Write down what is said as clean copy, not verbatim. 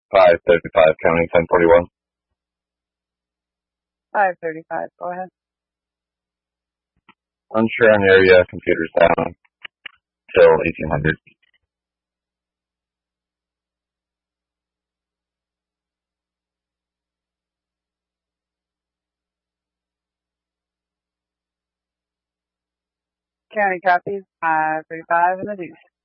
535 county 1041. 535, go ahead. Unsure on area, computers down till 1800. County copies 535 in the deuce.